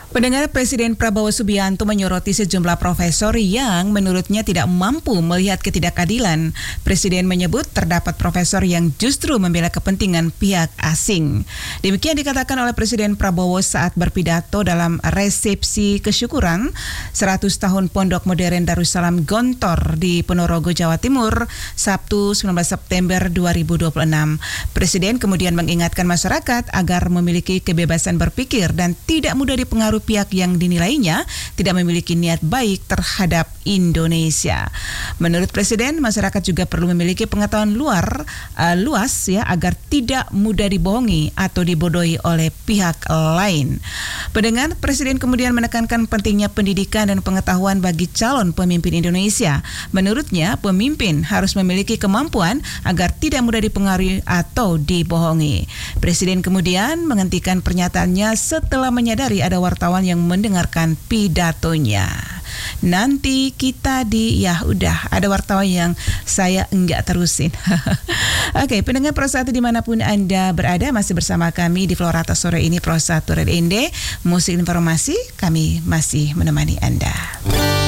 Pendengar, Presiden Prabowo Subianto menyoroti sejumlah profesor yang menurutnya tidak mampu melihat ketidakadilan. Presiden menyebut terdapat profesor yang justru membela kepentingan pihak asing. Demikian dikatakan oleh Presiden Prabowo saat berpidato dalam resepsi kesyukuran 100 tahun Pondok Modern Darussalam Gontor di Ponorogo, Jawa Timur, Sabtu 19 September 2026. Presiden kemudian mengingatkan masyarakat agar memiliki kebebasan berpikir dan tidak mudah dipengaruhi pihak yang dinilainya tidak memiliki niat baik terhadap Indonesia. Menurut Presiden, masyarakat juga perlu memiliki pengetahuan luas ya agar tidak mudah dibohongi atau dibodohi oleh pihak lain. Pendengar, Presiden kemudian menekankan pentingnya pendidikan dan pengetahuan bagi calon pemimpin Indonesia. Menurutnya, pemimpin harus memiliki kemampuan agar tidak mudah dipengaruhi atau dibohongi. Presiden kemudian menghentikan pernyataannya setelah menyadari ada wartawan yang mendengarkan pidatonya. Nanti kita ada wartawan yang saya enggak terusin. Oke, pendengar Pro 1 dimanapun Anda berada, masih bersama kami di Florata sore ini Pro 1 Red Ende. Musik informasi, kami masih menemani Anda.